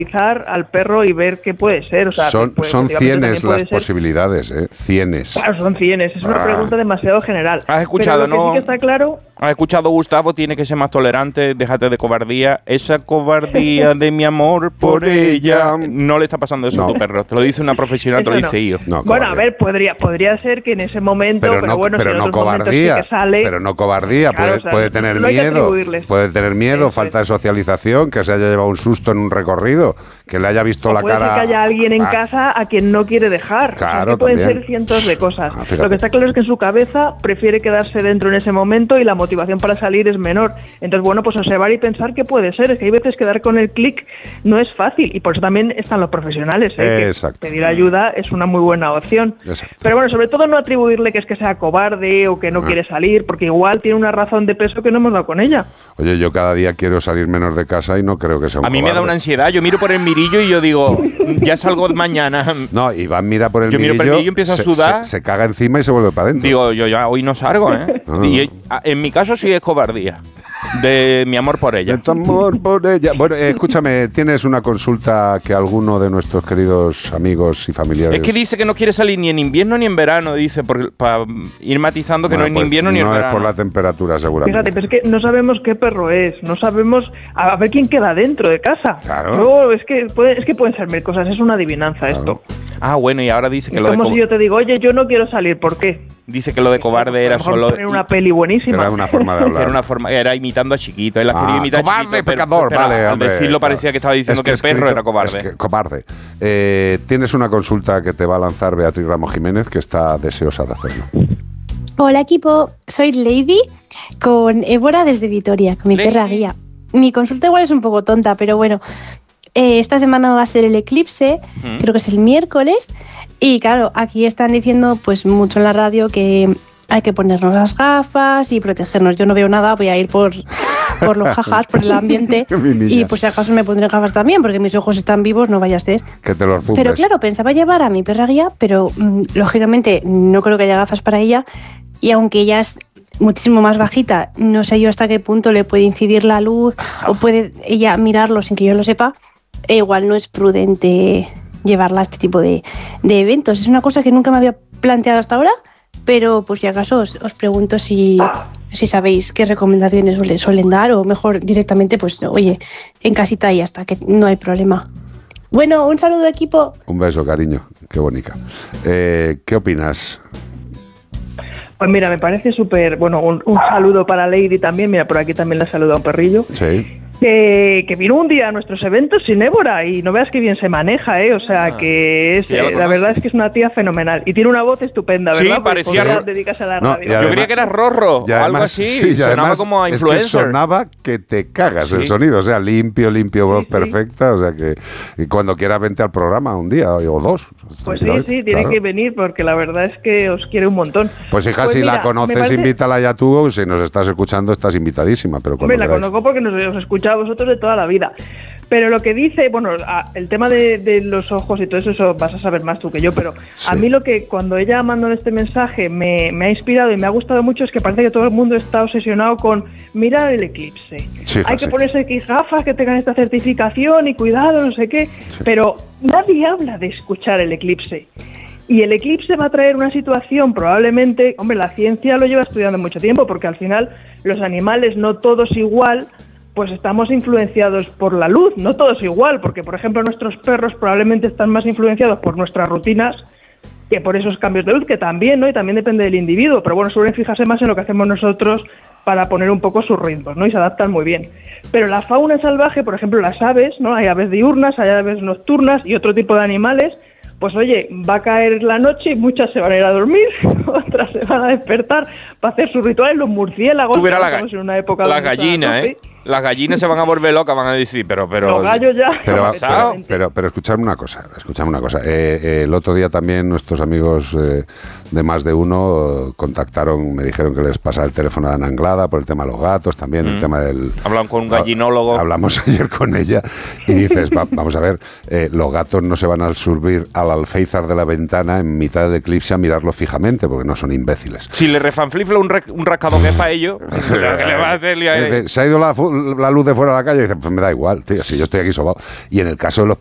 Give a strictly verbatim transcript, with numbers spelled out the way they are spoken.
al perro y ver qué puede ser. O sea, son puede, son cienes las ser. posibilidades, ¿eh? Cienes. Claro, son cienes. Es una ah. pregunta demasiado general. ¿Has escuchado, Pero lo que no? sí que está claro... ¿Has escuchado, Gustavo? Tiene que ser más tolerante, déjate de cobardía. Esa cobardía de mi amor por ella. No le está pasando eso no. a tu perro. Te lo dice una profesional, eso te lo dice no. yo. No, bueno, a ver, podría podría ser que en ese momento, pero, pero no, bueno, pero si en no otros cobardía, sí que sale, pero no cobardía, claro, puede, o sea, puede tener no hay que miedo, atribuirles. puede tener miedo, Eso falta es. de socialización, que se haya llevado un susto en un recorrido, que le haya visto o la puede cara. ser que haya alguien en ah, casa a quien no quiere dejar. Claro, o sea, que pueden también. ser cientos de cosas. Ah, Lo que está claro es que en su cabeza prefiere quedarse dentro en ese momento y la motivación para salir es menor. Entonces, bueno, pues observar y pensar qué puede ser. Es que hay veces que dar con el clic no es fácil y por eso también están los profesionales. ¿eh? Exacto. Que pedir ayuda es una muy buena opción. Exacto. Pero bueno, sobre todo no atribuirle que es que sea cobarde o que no ah. quiere salir, porque igual tiene una razón de peso que no hemos dado con ella. Oye, yo cada día quiero salir menos de casa y no creo que sea un A mí cobarde. me da una ansiedad. Yo miro por el mirillo y yo digo, ya salgo mañana. No, Iván mira por el Yo miro mirillo, por el mirillo y empiezo a se- sudar. Se, se caga encima y se vuelve para adentro. Digo, yo ya hoy no salgo, ¿eh? No, no, Y no. en mi caso sí es cobardía. De mi amor por ella. De tu amor por ella. Bueno, eh, escúchame, tienes una consulta que alguno de nuestros queridos amigos y familiares... Es que dice que no quiere salir ni en invierno ni en verano, dice, para ir matizando que Bueno, no es ni pues invierno ni en no verano. es por la temperatura, seguramente. Fíjate, pero es que no sabemos qué perro es, no sabemos a ver quién queda dentro de casa. Claro. Luego, es que puede, es que pueden ser mil cosas, es una adivinanza Claro. esto. Ah, bueno, y ahora dice que Es lo de como co- si yo te digo, oye, yo no quiero salir, ¿por qué? dice que lo de cobarde A era lo mejor solo poner una peli buenísima. Era una forma de que hablar. era una forma, era imitando a Chiquito, él la Ah, quería imitar a cobarde, Chiquito, pero- pecador, pero vale, al hombre, decirlo claro. parecía que estaba diciendo Es que, el perro escrito- era cobarde. es que- cobarde. Eh, tienes una consulta que te va a lanzar Beatriz Ramos Jiménez, que está deseosa de hacerlo. Hola equipo, soy Lady con Évora desde Vitoria, con mi Lady. perra guía. Mi consulta igual es un poco tonta, pero bueno, eh, esta semana va a ser el eclipse, Mm. creo que es el miércoles, y claro, aquí están diciendo pues mucho en la radio que hay que ponernos las gafas y protegernos. Yo no veo nada, voy a ir por, por los jajas, por el ambiente, Mi niña. y pues si acaso me pondré gafas también, porque mis ojos están vivos, no vaya a ser. Que te los zumbes. Pero claro, pensaba llevar a mi perra guía, pero mm, lógicamente no creo que haya gafas para ella. Y aunque ella es muchísimo más bajita, no sé yo hasta qué punto le puede incidir la luz o puede ella mirarlo sin que yo lo sepa. E igual no es prudente llevarla a este tipo de, de eventos. Es una cosa que nunca me había planteado hasta ahora, pero pues si acaso os, os pregunto si, si sabéis qué recomendaciones suele- suelen dar o mejor directamente, pues oye, en casita y hasta que no hay problema. Bueno, un saludo equipo. Un beso, cariño. Qué bonita. Eh, ¿Qué opinas? Pues mira, me parece súper, bueno, un, un saludo para Lady también, mira, por aquí también le saluda un perrillo, Sí. que, que vino un día a nuestros eventos sin Évora y no veas qué bien se maneja, ¿eh? O sea, que es, sí, ya la eh, la conoces. verdad es que es una tía fenomenal y tiene una voz estupenda, Sí, ¿verdad? Porque parecía podría ro- dedicarse a la No, radio. y Yo además- creía que era Rorro Y o algo además- así, sí, y sonaba además como a es que influencer. sonaba que te cagas Sí. el sonido, o sea, limpio, limpio, voz Sí, sí. perfecta, o sea que y cuando quieras vente al programa un día o dos. Pues sí, tranquilamente, sí, tiene claro. que venir porque la verdad es que os quiere un montón. Pues hija, Pues si mira, la me conoces, parece- invítala ya tú, si nos estás escuchando estás invitadísima, pero cuando Hombre, la queráis. conozco porque nos os escucha a vosotros de toda la vida. Pero lo que dice, bueno, a- el tema de, de los ojos y todo eso, eso vas a saber más tú que yo, pero a Sí. mí lo que cuando ella mandó este mensaje me, me ha inspirado y me ha gustado mucho es que parece que todo el mundo está obsesionado con mirar el eclipse. Sí, hija, Hay que sí. ponerse aquí gafas que tengan esta certificación y cuidado, no sé qué, pero nadie habla de escuchar el eclipse. Y el eclipse va a traer una situación probablemente, hombre, la ciencia lo lleva estudiando mucho tiempo porque al final los animales no todos igual, pues estamos influenciados por la luz, no todos igual, porque por ejemplo nuestros perros probablemente están más influenciados por nuestras rutinas que por esos cambios de luz, que también, ¿no? Y también depende del individuo, pero bueno, suelen fijarse más en lo que hacemos nosotros para poner un poco sus ritmos, ¿no? Y se adaptan muy bien. Pero la fauna salvaje, por ejemplo, las aves, ¿no? Hay aves diurnas, hay aves nocturnas y otro tipo de animales. Pues oye, va a caer la noche y muchas se van a ir a dormir, otras se van a despertar para hacer sus rituales, los murciélagos. Tú verás la, estamos en una época la donde está gallina, a tope. ¿eh? Las gallinas se van a volver locas, van a decir, pero... pero Los gallos ya. Pero, Pasado. pero, pero, pero escuchadme una cosa, escuchadme una cosa. Eh, eh, el otro día también nuestros amigos eh, de Más de Uno eh, contactaron, me dijeron que les pasara el teléfono de Ana Anglada por el tema de los gatos, también el Mm. tema del... Hablan con un gallinólogo. Hablamos ayer con ella y dices, va- vamos a ver, eh, los gatos no se van a subir al alféizar de la ventana en mitad del eclipse a mirarlo fijamente, porque no son imbéciles. Si le refanflifla un, re- un rascadón que es para ellos, lo que le va a hacer... Eh, Se ha ido la, fu- la luz de fuera de la calle, dice, pues me da igual, tío, si yo estoy aquí sobado. Y en el caso de los